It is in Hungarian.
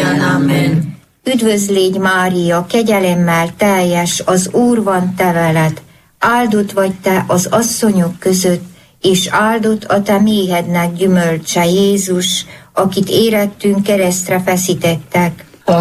mindnyájan. Amen. Üdvözl légy, Mária, kegyelemmel teljes, az Úr van te veled, áldott vagy te az asszonyok között, és áldott a te méhednek gyümölcse, Jézus, akit érettünk keresztre feszítettek.